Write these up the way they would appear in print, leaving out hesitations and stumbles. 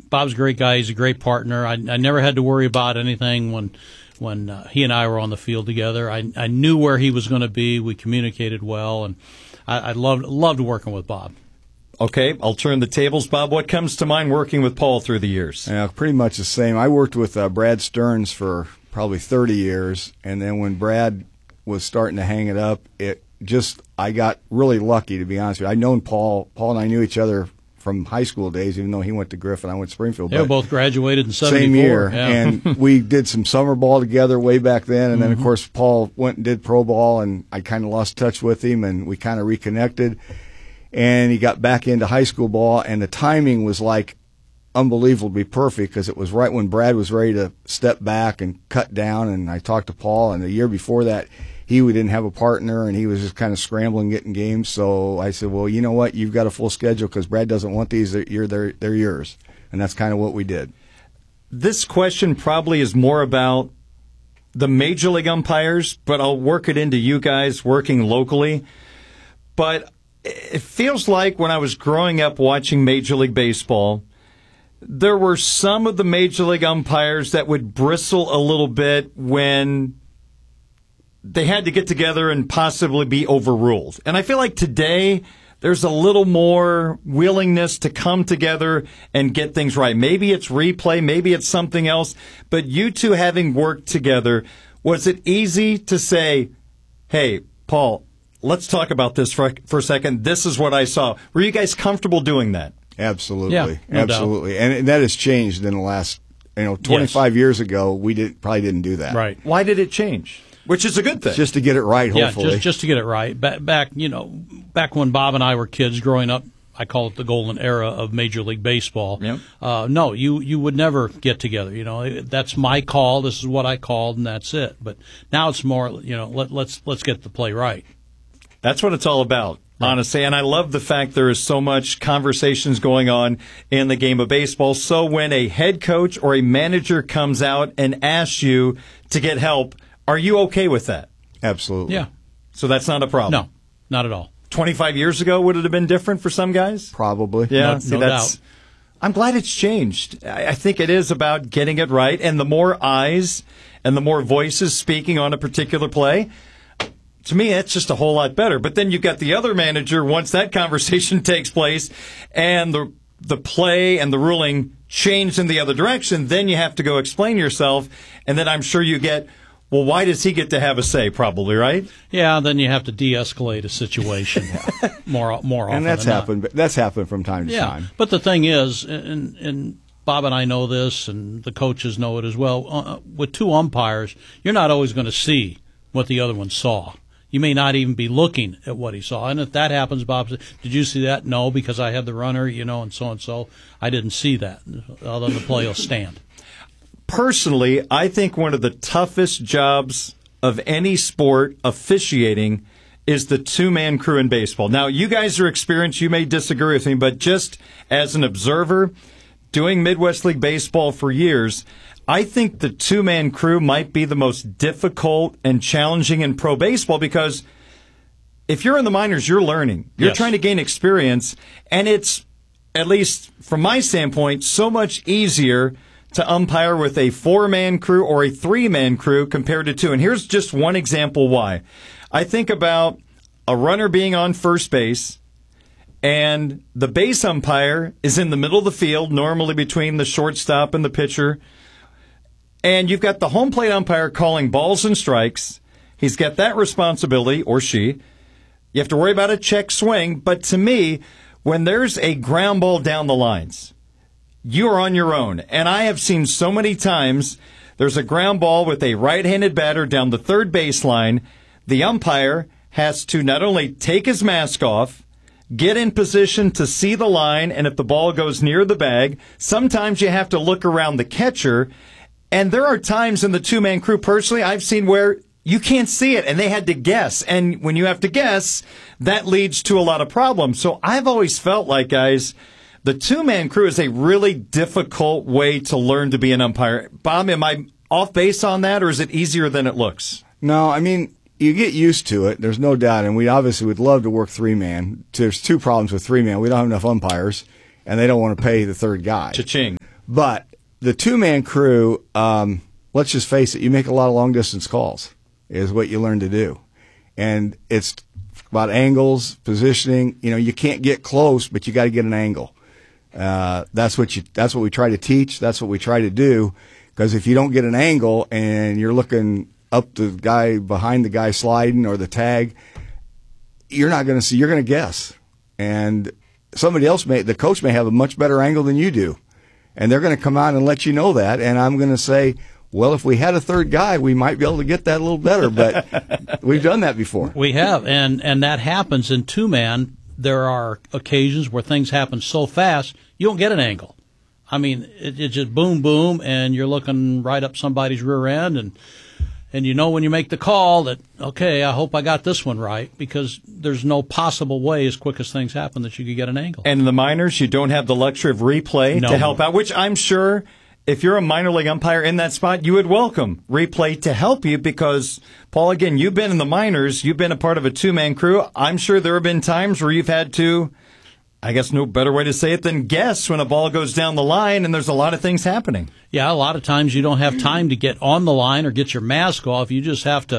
Bob's a great guy. He's a great partner. I never had to worry about anything when he and I were on the field together. I knew where he was going to be. We communicated well, and I loved working with Bob. Okay, I'll turn the tables. Bob, what comes to mind working with Paul through the years? Yeah, pretty much the same. I worked with Brad Stearns for probably 30 years, and then when Brad was starting to hang it up, I got really lucky, to be honest with you. I'd known Paul. Paul and I knew each other from high school days, even though he went to Griffin, I went to Springfield. They both graduated in 74. Same year, yeah. And we did some summer ball together way back then, and then, of course, Paul went and did pro ball, and I kind of lost touch with him, and we kind of reconnected. And he got back into high school ball, and the timing was like unbelievably perfect because it was right when Brad was ready to step back and cut down. And I talked to Paul, and the year before that, he didn't have a partner, and he was just kind of scrambling getting games. So I said, well, you know what? You've got a full schedule because Brad doesn't want these. They're yours. And that's kind of what we did. This question probably is more about the major league umpires, but I'll work it into you guys working locally. But it feels like when I was growing up watching Major League Baseball, there were some of the Major League umpires that would bristle a little bit when they had to get together and possibly be overruled. And I feel like today there's a little more willingness to come together and get things right. Maybe it's replay, maybe it's something else. But you two having worked together, was it easy to say, hey, Paul, let's talk about this for a second. This is what I saw. Were you guys comfortable doing that? Absolutely. Yeah, no absolutely. Doubt. And that has changed in the last, 25 years ago, we probably didn't do that. Right. Why did it change? Which is a good thing. Just to get it right, hopefully. Yeah, just to get it right. Back when Bob and I were kids growing up, I call it the golden era of Major League Baseball. Yep. No, you would never get together. That's my call. This is what I called, and that's it. But now it's more, let's get the play right. That's what it's all about, honestly. And I love the fact there is so much conversations going on in the game of baseball. So when a head coach or a manager comes out and asks you to get help, are you okay with that? Absolutely. Yeah. So that's not a problem? No, not at all. 25 years ago, would it have been different for some guys? Probably. Yeah, no doubt. I'm glad it's changed. I think it is about getting it right, and the more eyes and the more voices speaking on a particular play, to me, that's just a whole lot better. But then you've got the other manager, once that conversation takes place, and the play and the ruling changed in the other direction, then you have to go explain yourself, and then I'm sure you get, well, why does he get to have a say, probably, right? Yeah, then you have to de-escalate a situation more often and that's than happened. not. That's happened from time to time. But the thing is, and Bob and I know this, and the coaches know it as well, with two umpires, you're not always going to see what the other one saw. You may not even be looking at what he saw. And if that happens, Bob said, did you see that? No, because I had the runner, and so. I didn't see that. Although the play will stand. Personally, I think one of the toughest jobs of any sport, officiating, is the two-man crew in baseball. Now, you guys are experienced. You may disagree with me, but just as an observer, doing Midwest League Baseball for years, I think the two-man crew might be the most difficult and challenging in pro baseball because if you're in the minors, you're learning. You're trying to gain experience, and it's, at least from my standpoint, so much easier to umpire with a four-man crew or a three-man crew compared to two. And here's just one example why. I think about a runner being on first base, and the base umpire is in the middle of the field, normally between the shortstop and the pitcher. And you've got the home plate umpire calling balls and strikes. He's got that responsibility, or she. You have to worry about a check swing. But to me, when there's a ground ball down the lines, you are on your own. And I have seen so many times there's a ground ball with a right-handed batter down the third baseline. The umpire has to not only take his mask off, get in position to see the line, and if the ball goes near the bag, sometimes you have to look around the catcher. And there are times in the two-man crew, personally, I've seen where you can't see it, and they had to guess. And when you have to guess, that leads to a lot of problems. So I've always felt like, guys, the two-man crew is a really difficult way to learn to be an umpire. Bob, am I off base on that, or is it easier than it looks? No, I mean, you get used to it. There's no doubt. And we obviously would love to work three-man. There's two problems with three-man. We don't have enough umpires, and they don't want to pay the third guy. Cha-ching. But the two-man crew, let's just face it, you make a lot of long-distance calls is what you learn to do. And it's about angles, positioning. You know, you can't get close, but you got to get an angle. That's what we try to teach. That's what we try to do. Because if you don't get an angle and you're looking up the guy behind the guy sliding or the tag, you're not going to see. You're going to guess, and somebody else the coach may have a much better angle than you do, and they're going to come out and let you know that. And I'm going to say, well, if we had a third guy, we might be able to get that a little better. But we've done that before. We have, and that happens in two-man. There are occasions where things happen so fast you don't get an angle. I mean, it's just boom, boom, and you're looking right up somebody's rear end, and you know when you make the call that, okay, I hope I got this one right, because there's no possible way, as quick as things happen, that you could get an angle. And in the minors, you don't have the luxury of replay to help out, which I'm sure if you're a minor league umpire in that spot, you would welcome replay to help you because, Paul, again, you've been in the minors. You've been a part of a two-man crew. I'm sure there have been times where you've had to, I guess no better way to say it than guess when a ball goes down the line and there's a lot of things happening. Yeah, a lot of times you don't have time to get on the line or get your mask off. You just have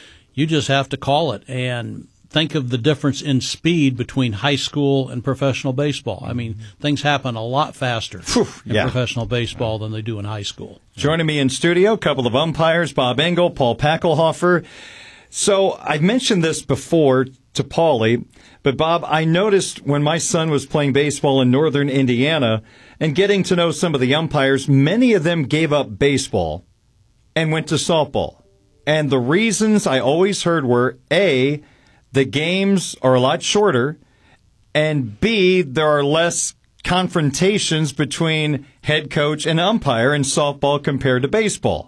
to call it. And think of the difference in speed between high school and professional baseball. I mean, things happen a lot faster in professional baseball than they do in high school. Joining me in studio, a couple of umpires, Bob Engel, Paul Packelhofer. So I've mentioned this before to Paulie, but Bob, I noticed when my son was playing baseball in northern Indiana and getting to know some of the umpires, many of them gave up baseball and went to softball. And the reasons I always heard were, A, the games are a lot shorter, and B, there are less confrontations between head coach and umpire in softball compared to baseball.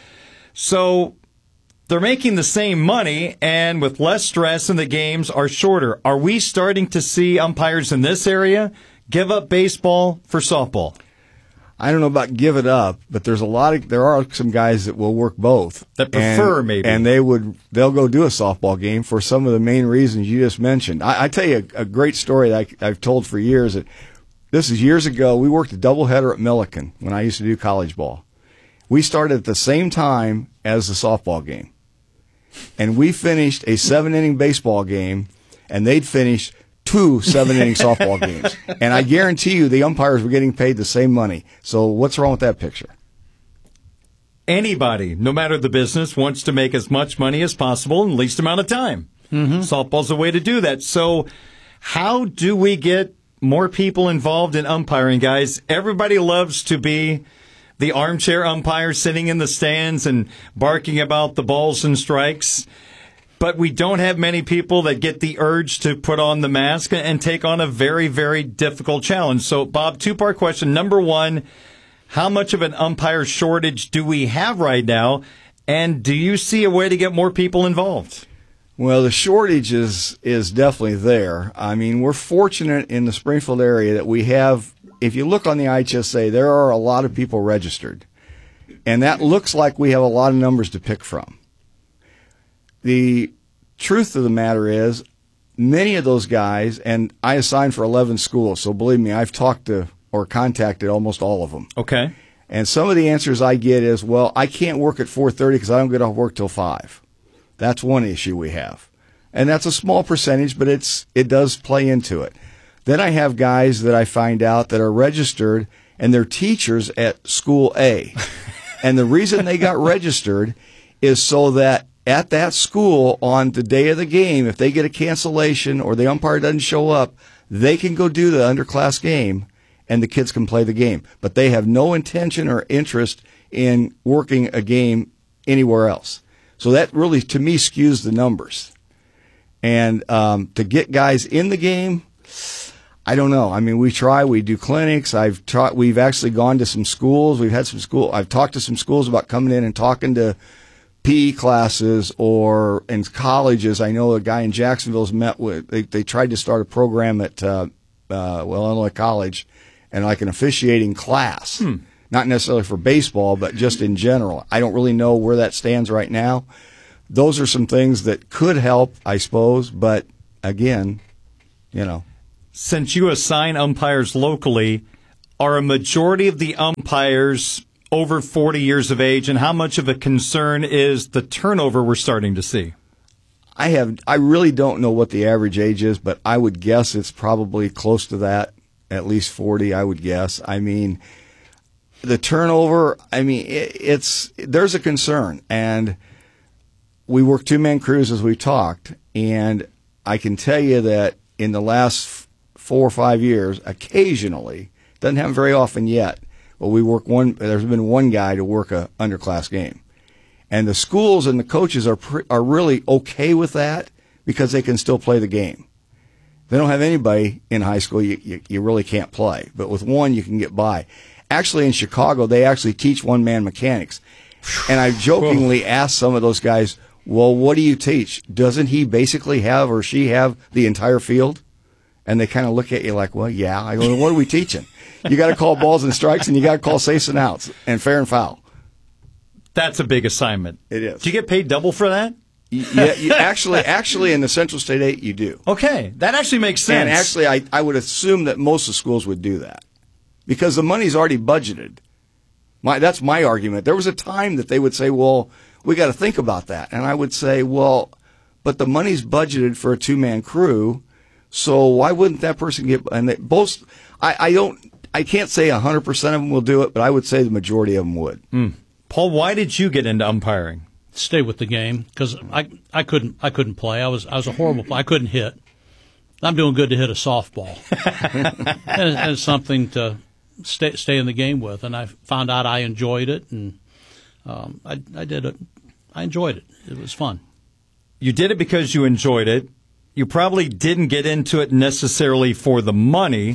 So they're making the same money and with less stress, and the games are shorter. Are we starting to see umpires in this area give up baseball for softball? I don't know about give it up, but there are some guys that will work both. That prefer maybe. And they'll go do a softball game for some of the main reasons you just mentioned. I tell you a great story that I've told for years. That this is years ago. We worked a doubleheader at Milliken when I used to do college ball. We started at the same time as the softball game. And we finished a 7-inning baseball game, and they'd finished 2 7-inning softball games. And I guarantee you the umpires were getting paid the same money. So what's wrong with that picture? Anybody, no matter the business, wants to make as much money as possible in the least amount of time. Mm-hmm. Softball's a way to do that. So how do we get more people involved in umpiring, guys? Everybody loves to be the armchair umpire sitting in the stands and barking about the balls and strikes. But we don't have many people that get the urge to put on the mask and take on a very, very difficult challenge. So, Bob, two-part question. Number one, how much of an umpire shortage do we have right now? And do you see a way to get more people involved? Well, the shortage is definitely there. I mean, we're fortunate in the Springfield area that we have, if you look on the IHSA, there are a lot of people registered. And that looks like we have a lot of numbers to pick from. The truth of the matter is, many of those guys, and I assign for 11 schools, so believe me, I've talked to or contacted almost all of them. Okay. And some of the answers I get is, well, I can't work at 4:30 because I don't get off work till 5. That's one issue we have. And that's a small percentage, but it does play into it. Then I have guys that I find out that are registered, and they're teachers at School A. And the reason they got registered is so that at that school on the day of the game, if they get a cancellation or the umpire doesn't show up, they can go do the underclass game and the kids can play the game. But they have no intention or interest in working a game anywhere else. So that really, to me, skews the numbers. And to get guys in the game, I don't know. I mean, we do clinics. We've actually gone to some schools. I've talked to some schools about coming in and talking to PE classes, or in colleges. I know a guy in Jacksonville's met with, they tried to start a program at Illinois College, and like an officiating class, not necessarily for baseball, but just in general. I don't really know where that stands right now. Those are some things that could help, I suppose, but again, Since you assign umpires locally, are a majority of the umpires over 40 years of age, and how much of a concern is the turnover we're starting to see? I really don't know what the average age is, but I would guess it's probably close to that, at least 40, I would guess. I mean, the turnover, I mean, there's a concern, and we work two-man crews as we talked, and I can tell you that in the last 4 or 5 years, occasionally, doesn't happen very often yet, but there's been one guy to work a underclass game. And the schools and the coaches are really okay with that because they can still play the game. They don't have anybody in high school you really can't play, but with one you can get by. Actually, in Chicago, they actually teach one-man mechanics. And I jokingly asked some of those guys, well, what do you teach? Doesn't he basically have or she have the entire field? And they kind of look at you like, well, yeah. I go, what are we teaching? You got to call balls and strikes, and you got to call safes and outs, and fair and foul. That's a big assignment. It is. Do you get paid double for that? Yeah, actually, in the Central State 8, you do. Okay, that actually makes sense. And actually, I would assume that most of the schools would do that because the money's already budgeted. That's my argument. There was a time that they would say, well, we got to think about that. And I would say, well, but the money's budgeted for a two-man crew, so why wouldn't that person get – and they both – I can't say 100% of them will do it, but I would say the majority of them would. Paul, why did you get into umpiring? Stay with the game because I couldn't play. I was a horrible player. I couldn't hit. I'm doing good to hit a softball. and it's something to stay in the game with. And I found out I enjoyed it, and I did it. I enjoyed it. It was fun. You did it because you enjoyed it. You probably didn't get into it necessarily for the money.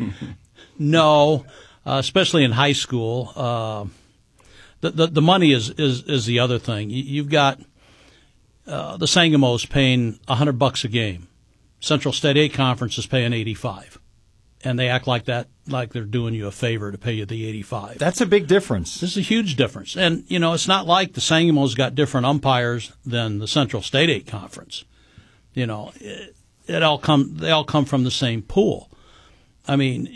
No, especially in high school. The money is the other thing. You've got the Sangamos paying $100 a game. Central State 8 Conference is paying $85, and they act like they're doing you a favor to pay you the $85. That's a big difference. This is a huge difference, and it's not like the Sangamos got different umpires than the Central State 8 Conference. They all come from the same pool. I mean,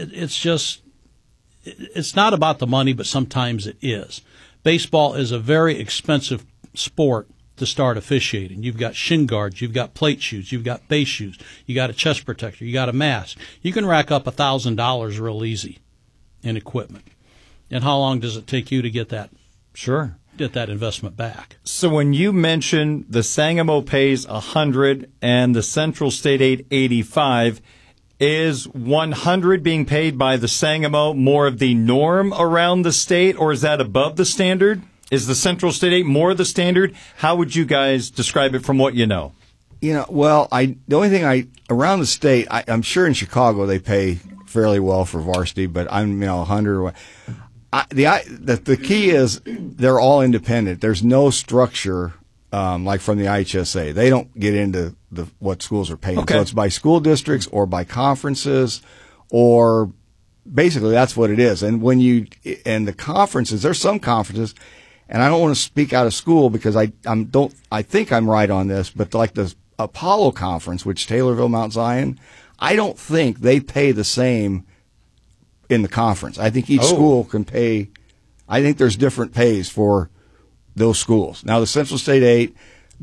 it's not about the money, but sometimes it is. Baseball is a very expensive sport to start officiating. You've got shin guards, you've got plate shoes, you've got base shoes, you got a chest protector, you got a mask. You can rack up $1,000 real easy in equipment. And how long does it take you to get that? Sure. Get that investment back. So when you mention the Sangamo pays $100 and the Central State 8 $85, is $100 being paid by the Sangamo more of the norm around the state, or is that above the standard? Is the Central State 8 more the standard? How would you guys describe it from what you know? Well, the only thing around the state, I'm sure in Chicago they pay fairly well for varsity, but I'm 100. The key is they're all independent. There's no structure like from the IHSA. They don't get into what schools are paying. Okay. So it's by school districts or by conferences, or basically that's what it is. And and the conferences, there's some conferences, and I don't want to speak out of school because I think I'm right on this, but like the Apollo Conference, which Taylorville, Mount Zion, I don't think they pay the same in the conference. I think each school can pay. I think there's different pays for those schools. Now the Central State 8,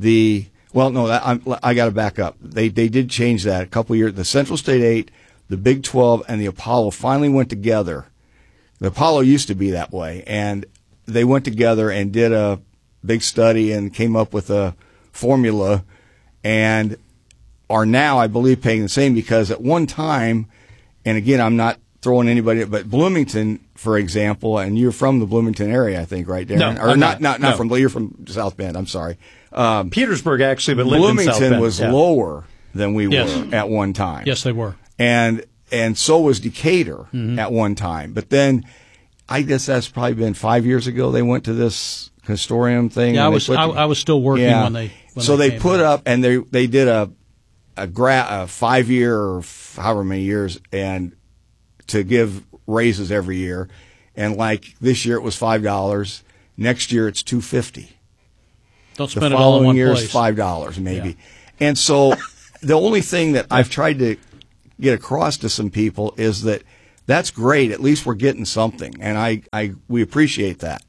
I got to back up. They did change that a couple of years. The Central State 8, the Big 12, and the Apollo finally went together. The Apollo used to be that way, and they went together and did a big study and came up with a formula, and are now, I believe, paying the same because at one time, and again, I'm not throwing anybody, but Bloomington, for example, and you're from the Bloomington area, I think, right, Darren? No, or I'm not not. from. You're from South Bend. I'm sorry. Petersburg, actually, but lived in South Bloomington Bend. was lower than we Yes. were at one time. Yes, they were. And so was Decatur at one time. But then, I guess that's probably been 5 years ago. They went to this Historium thing. Yeah, and I was still working when they. So they came put out. up, and they did a 5-year or however many years, and to give raises every year. And like this year it was $5. Next year it's $2.50. Don't The spend it all in following one year place. is $5 maybe. Yeah. And so the only thing that I've tried to get across to some people is that That's great. At least we're getting something, and we appreciate that.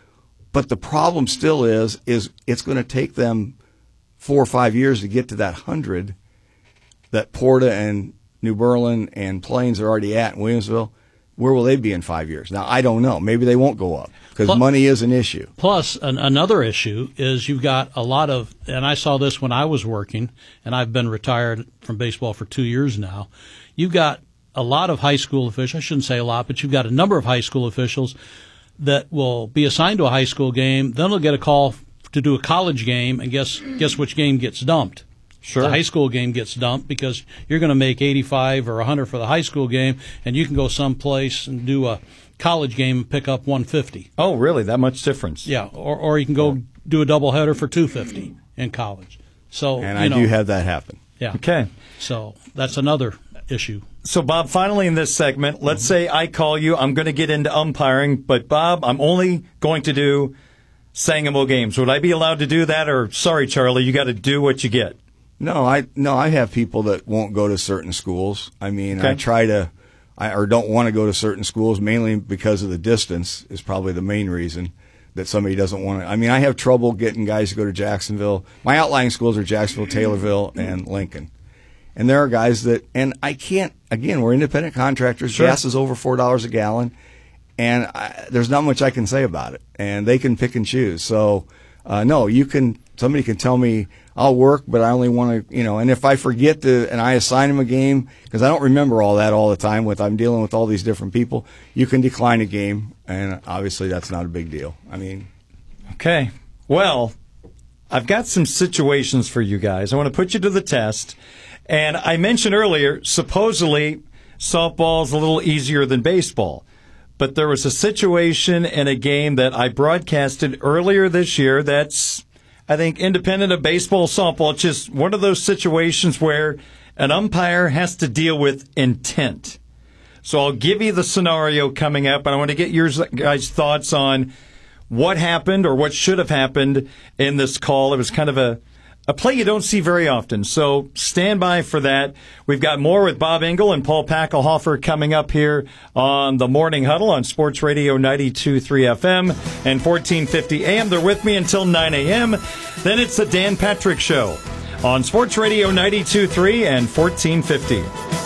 But the problem still is it's going to take them 4 or 5 years to get to that 100 that Porta and New Berlin and Plains are already at in Williamsville. Where will they be in 5 years? Now, I don't know. Maybe they won't go up because money is an issue. Plus, another issue is you've got a lot of, and I saw this when I was working, and I've been retired from baseball for 2 years now. You've got a lot of high school officials. I shouldn't say a lot, but you've got a number of high school officials that will be assigned to a high school game. Then they'll get a call to do a college game, and guess which game gets dumped? Sure. The high school game gets dumped because you're going to make 85 or 100 for the high school game, and you can go someplace and do a college game and pick up 150. Oh, really? That much difference? Yeah, or you can go do a doubleheader for 250 in college. So, and I do have that happen. Yeah. Okay. So that's another issue. So, Bob, finally in this segment, let's say I call you. I'm going to get into umpiring, but, Bob, I'm only going to do Sangamo games. Would I be allowed to do that? Or, sorry, Charlie, you got to do what you get? No, I have people that won't go to certain schools. I mean, Okay. or don't want to go to certain schools, mainly because of the distance is probably the main reason that somebody doesn't want to. I mean, I have trouble getting guys to go to Jacksonville. My outlying schools are Jacksonville, Taylorville, and Lincoln. And there are guys that, and I can't, again, we're independent contractors. Sure. Gas is over $4 a gallon, and there's not much I can say about it. And they can pick and choose. So, no, somebody can tell me I'll work, but I only want to, and if I forget and I assign them a game, because I don't remember all that all the time I'm dealing with all these different people, you can decline a game, and obviously that's not a big deal. I mean. Okay. Well, I've got some situations for you guys. I want to put you to the test. And I mentioned earlier, supposedly softball is a little easier than baseball. But there was a situation in a game that I broadcasted earlier this year that's, I think, independent of baseball, softball. It's just one of those situations where an umpire has to deal with intent. So I'll give you the scenario coming up, and I want to get your guys' thoughts on what happened or what should have happened in this call. It was kind of a play you don't see very often. So stand by for that. We've got more with Bob Engel and Paul Packelhofer coming up here on the Morning Huddle on Sports Radio 92.3 FM and 1450 AM. They're with me until 9 a.m. Then it's the Dan Patrick Show on Sports Radio 92.3 and 1450.